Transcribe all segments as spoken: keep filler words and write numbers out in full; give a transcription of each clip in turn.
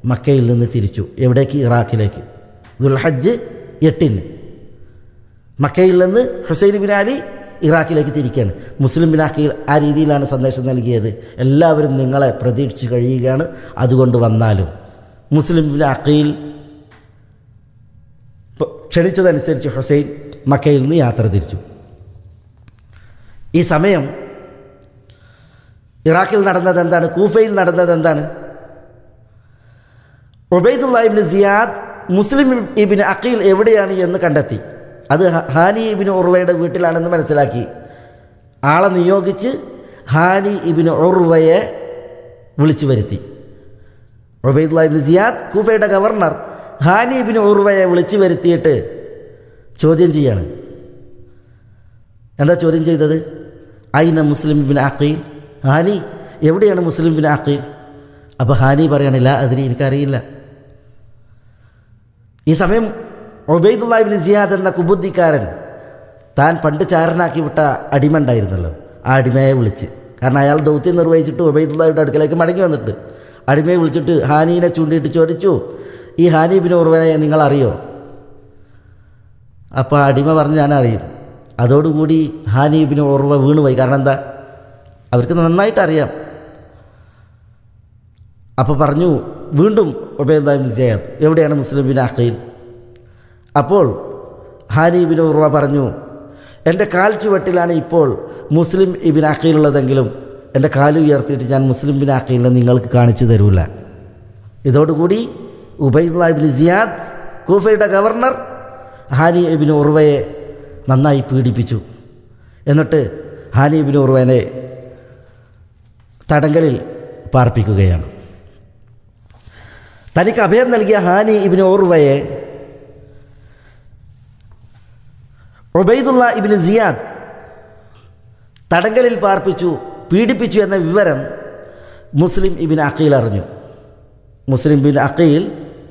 മക്കയിൽ നിന്ന് തിരിച്ചു. എവിടേക്ക്? ഇറാഖിലേക്ക്. ദുൽഹജ്ജ് എട്ടിന് മക്കയിൽ നിന്ന് ഹുസൈൻ ബിൻ അലി ഇറാഖിലേക്ക് തിരിക്കുകയാണ്. മുസ്ലിം ബിൻ അഖീൽ ആ രീതിയിലാണ് സന്ദേശം നൽകിയത്. എല്ലാവരും നിങ്ങളെ പ്രതീക്ഷിച്ച് കഴിയുകയാണ്, അതുകൊണ്ട് വന്നാലും. മുസ്ലിം ബിൻ അഖീൽ ക്ഷണിച്ചതനുസരിച്ച് ഹുസൈൻ മക്കയിൽ നിന്ന് യാത്ര തിരിച്ചു. ഈ സമയം ഇറാഖിൽ നടന്നത് എന്താണ്? കൂഫയിൽ നടന്നത് എന്താണ്? ഉബൈദുല്ലാഹ് ഇബ്നു സിയാദ് മുസ്ലിം ഇബ്നു അഖീൽ എവിടെയാണ് എന്ന് കണ്ടെത്തി. അത് ഹാനി ഇബ്നു ഉർവയുടെ വീട്ടിലാണെന്ന് മനസ്സിലാക്കി. ആളെ നിയോഗിച്ച് ഹാനി ഇബ്നു ഉർവയെ വിളിച്ചു വരുത്തി. ഉബൈദുല്ലാഹ് ഇബ്നു സിയാദ് കൂഫയുടെ ഗവർണർ ഹാനി ഇബ്നു ഉർവയെ വിളിച്ചു വരുത്തിയിട്ട് ചോദ്യം ചെയ്യാണ്. എന്താ ചോദ്യം ചെയ്തത്? ഐന മുസ്ലിം ഇബ്നു അഖീൽ, ഹാനി എവിടെയാണ് മുസ്ലിം ഇബ്നു അഖീൽ? അപ്പോൾ ഹാനി പറയണില്ല, അതിന് എനിക്കറിയില്ല. ഈ സമയം ഉബൈദുല്ലാഹ് ഇബ്നു സിയാദ് എന്ന കുബുദ്ധിക്കാരൻ താൻ പണ്ട് ചാരനാക്കി വിട്ട അടിമ ഉണ്ടായിരുന്നല്ലോ, ആ അടിമയെ വിളിച്ച്, കാരണം അയാൾ ദൗത്യം നിർവഹിച്ചിട്ട് ഉബൈദുല്ലാഹിയുടെ അടുക്കലേക്ക് മടങ്ങി വന്നിട്ട് അടിമയെ വിളിച്ചിട്ട് ഹാനീനെ ചൂണ്ടിയിട്ട് ചോദിച്ചു, ഈ ഹാനി ഇബ്നു ഉർവയെ നിങ്ങൾ അറിയോ? അപ്പോൾ അടിമ പറഞ്ഞ് ഞാൻ അറിയും. അതോടുകൂടി ഹാനി ഇബ്നു ഉർവ വീണുപോയി. കാരണം എന്താ? അവർക്ക് നന്നായിട്ട് അറിയാം. അപ്പോൾ പറഞ്ഞു വീണ്ടും ഉബൈദുല്ലാഹ് ഇബ്നു സിയാദ്, എവിടെയാണ് മുസ്ലിം ഇബ്നു അഖീൽ? അപ്പോൾ ഹാനി ഇബ്നു ഉർവ പറഞ്ഞു, എൻ്റെ കാൽ ചുവട്ടിലാണ് ഇപ്പോൾ മുസ്ലിം ഇബ്നു അഖീൽ ഉള്ളതെങ്കിലും എൻ്റെ കാല് ഉയർത്തിയിട്ട് ഞാൻ മുസ്ലിം ഇബ്നു അഖീലിനെ നിങ്ങൾക്ക് കാണിച്ചു തരൂല. ഇതോടുകൂടി ഉബൈദുല്ലാഹ് ഇബ്നു സിയാദ് കൂഫയുടെ ഗവർണർ ഹാനി ഇബ്നു ഉർവയെ നന്നായി പീഡിപ്പിച്ചു. എന്നിട്ട് ഹാനി ഇബ്നു ഉർവനെ തടങ്കലിൽ പാർപ്പിക്കുകയാണ്. തനിക്ക് അഭയം നൽകിയ ഹാനി ഇബ്നു ഉർവയെ ഉബൈദുല്ലാഹ് ഇബ്നു സിയാദ് തടങ്കലിൽ പാർപ്പിച്ചു, പീഡിപ്പിച്ചു എന്ന വിവരം മുസ്ലിം ഇബ്നു അഖീൽ അറിഞ്ഞു. മുസ്ലിം ഇബ്നു അഖീൽ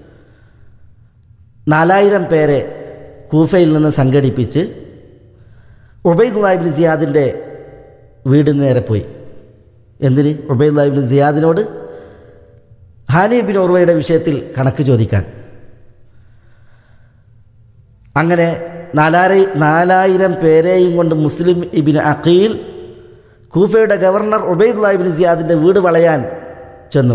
നാലായിരം പേരെ കൂഫയിൽ നിന്ന് സംഘടിപ്പിച്ച് ഉബൈദുല്ലാഹ് ഇബ്നു സിയാദിൻ്റെ വീടിന് നേരെ പോയി. എന്തിന്? ഉബൈദുല്ലാഹ് ഇബ്നു സിയാദിനോട് ഹാനി ഇബ്നു ഉർവയുടെ വിഷയത്തിൽ കണക്ക് ചോദിക്കാൻ. അങ്ങനെ നാലായി നാലായിരം പേരെയും കൊണ്ട് മുസ്ലിം ഇബ്നു അഖീൽ കൂഫയുടെ ഗവർണർ ഉബൈദുല്ലാഹ് ഇബ്നു സിയാദിൻ്റെ വീട് വളയാൻ ചെന്നു.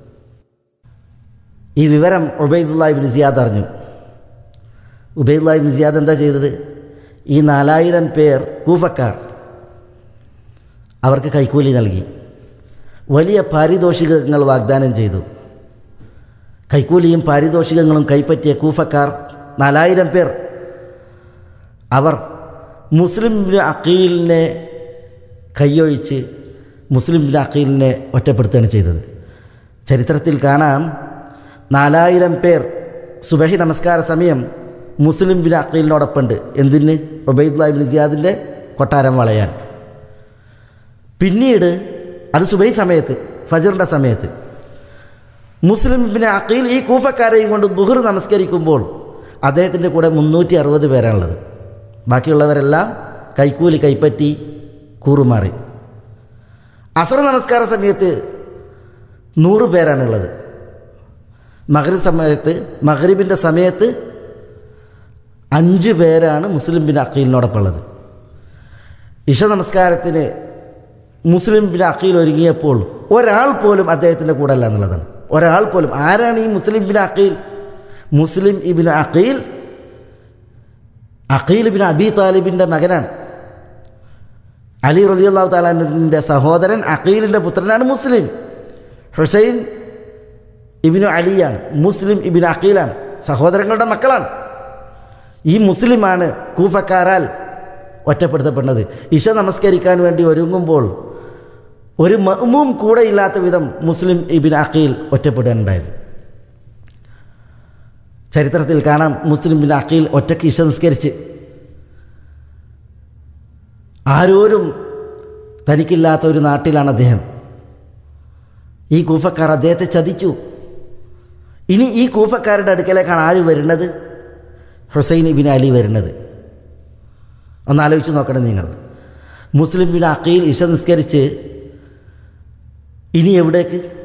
ഈ വിവരം ഉബൈദുല്ലാഹ് ഇബ്നു സിയാദ് അറിഞ്ഞു. ഉബൈദുല്ലാഹ് ഇബ്നു സിയാദ് എന്താ ചെയ്തത്? ഈ നാലായിരം പേർ കൂഫക്കാർ, അവർക്ക് കൈക്കൂലി നൽകി, വലിയ പാരിതോഷികങ്ങൾ വാഗ്ദാനം ചെയ്തു. കൈക്കൂലിയും പാരിതോഷികങ്ങളും കൈപ്പറ്റിയ കൂഫക്കാർ നാലായിരം പേർ അവർ മുസ്ലിം ഇബ്നു അഖീലിനെ കൈയൊഴിച്ച് മുസ്ലിം ഇബ്നു അഖീലിനെ ഒറ്റപ്പെടുത്തുകയാണ് ചെയ്തത്. ചരിത്രത്തിൽ കാണാം, നാലായിരം പേർ സുബഹി നമസ്കാര സമയം മുസ്ലിം ഇബ്നു അഖീലിനോടൊപ്പമുണ്ട്. എന്തിന്? ഉബൈദുല്ലാഹ് ഇബ്നു സിയാദിൻ്റെ കൊട്ടാരം വളയാൻ. പിന്നീട് അത് സുബഹി സമയത്ത്, ഫജ്റിൻ്റെ സമയത്ത് മുസ്ലിം ഇബ്നു അഖീൽ ഈ കൂഫക്കാരെയും കൊണ്ട് ദുഹർ നമസ്കരിക്കുമ്പോൾ അദ്ദേഹത്തിൻ്റെ കൂടെ മുന്നൂറ്റി അറുപത് പേരാണുള്ളത്. ബാക്കിയുള്ളവരെല്ലാം കൈക്കൂലി കൈപ്പറ്റി കൂറുമാറി. അസർ നമസ്കാര സമയത്ത് നൂറ് പേരാണുള്ളത്. മഗ്രിബ് സമയത്ത് മഗ്രിബിൻ്റെ സമയത്ത് അഞ്ച് പേരാണ് മുസ്ലിം ഇബ്നു അഖീലിനോടൊപ്പം ഉള്ളത്. ഇശ നമസ്കാരത്തിന് മുസ്ലിം ഇബ്നു അഖീൽ ഒരുങ്ങിയപ്പോൾ ഒരാൾ പോലും അദ്ദേഹത്തിൻ്റെ കൂടെ അല്ല എന്നുള്ളതാണ്. ഒരാൾ പോലും. ആരാണ് ഈ മുസ്ലിം ഇബ്നു അഖീൽ? മുസ്ലിം ഇബ്നു അഖീൽ അഖീൽ ഇബ്നു അബീ താലിബിൻ്റെ മകനാണ്. അലി റളിയല്ലാഹു തആല അൻഹുവിൻ്റെ സഹോദരൻ അഖീലിൻ്റെ പുത്രനാണ് മുസ്ലിം. ഹുസൈൻ ഇബ്നു അലിയാണ്, മുസ്ലിം ഇബ്നു അഖീലാണ്, സഹോദരങ്ങളുടെ മക്കളാണ്. ഈ മുസ്ലിമാണ് കൂഫക്കാരാൽ ഒറ്റപ്പെടുത്തപ്പെടുന്നത്. ഇശ നമസ്കരിക്കാൻ വേണ്ടി ഒരുങ്ങുമ്പോൾ ഒരു മഅ്മൂം കൂടെ ഇല്ലാത്ത വിധം മുസ്ലിം ഇബ്നു അഖീൽ ഒറ്റപ്പെടാനുണ്ടായത്. ചരിത്രത്തിൽ കാണാം, മുസ്ലിം ഇബ്നു അഖീൽ ഒറ്റയ്ക്ക് ഇശ നിസ്കരിച്ച് ആരോരും തനിക്കില്ലാത്ത ഒരു നാട്ടിലാണ് അദ്ദേഹം. ഈ കൂഫക്കാർ അദ്ദേഹത്തെ ചതിച്ചു. ഇനി ഈ കൂഫക്കാരുടെ അടുക്കലേക്കാണ് ആര് വരുന്നത്? ഹുസൈൻ ഇബ്നു അലി വരുന്നത്. ഒന്നാലോചിച്ച് നോക്കണം നിങ്ങൾ. മുസ്ലിം ഇബ്നു അഖീൽ ഇശ നിസ്കരിച്ച് ഇനി എവിടേക്ക്?